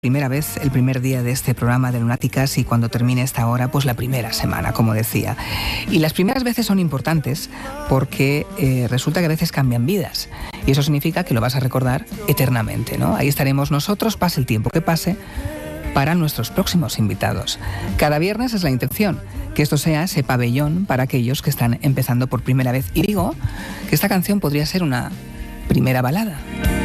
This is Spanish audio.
Primera vez, el primer día de este programa de Lunáticas, y cuando termine esta hora, pues la primera semana, como decía. Y las primeras veces son importantes porque resulta que a veces cambian vidas. Y eso significa que lo vas a recordar eternamente, ¿no? Ahí estaremos nosotros, pase el tiempo que pase, para nuestros próximos invitados. Cada viernes es la intención, que esto sea ese pabellón para aquellos que están empezando por primera vez. Y digo que esta canción podría ser una primera balada.